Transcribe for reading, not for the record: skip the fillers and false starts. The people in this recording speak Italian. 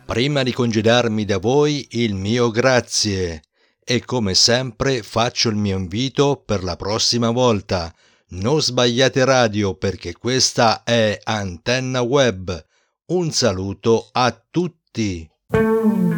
Prima di congedarmi da voi, il mio grazie. E come sempre faccio il mio invito per la prossima volta. Non sbagliate radio perché questa è Antenna Web. Un saluto a tutti.